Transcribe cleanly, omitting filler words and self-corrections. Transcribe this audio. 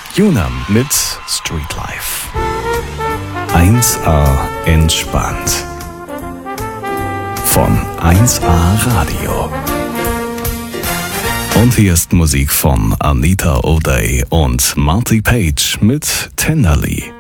Junam mit Streetlife. 1A entspannt. Von 1A Radio. Und hier ist Musik von Anita O'Day und Marty Page mit Tenderly.